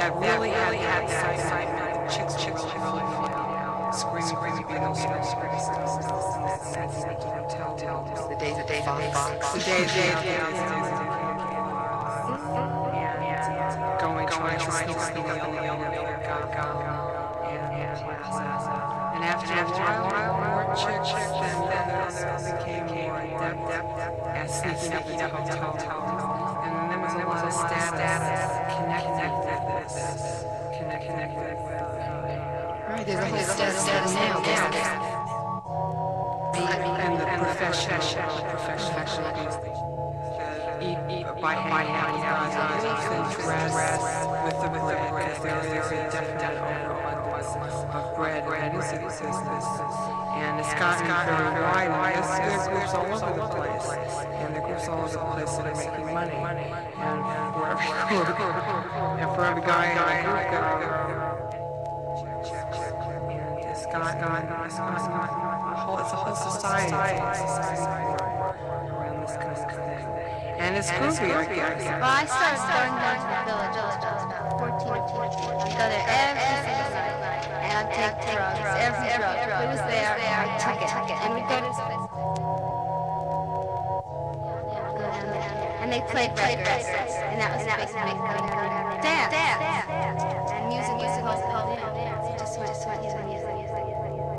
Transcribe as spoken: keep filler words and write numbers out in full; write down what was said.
that really had that excitement. The chicks, chicks, really, really screaming, screaming, Beatles, screaming, Stones, and that Sneaky Hotel. The days of Days of Fox. The days, days, days, going, trying, trying to sneak up in the elevator, go, go, and after a while, more chicks, and then there became more depth, depth, as sneaking up in the hotel. And then there was a lot of status connected with this, connected with. Right, there's a whole status now. And the professional, professional eat, eat by hand, and dress with the bread, because there is a definite overabundance of bread and music business. And it's gotten very wide, and there's groups all over the place. And the groups all over the place that are making money. And for every group, and for every guy in a group, it's gotten, it's gotten, a whole, it's a whole society around this kind of thing. And it's groovy, I guess. Well, I started going down to the village about fourteen or fifteen. I'd go there every single night, and I'd take drugs, every drug. It was there, I took it, and we'd go to this place. And they played records, and that was basically dance, and music, music was the whole deal. Just went, just went, just went.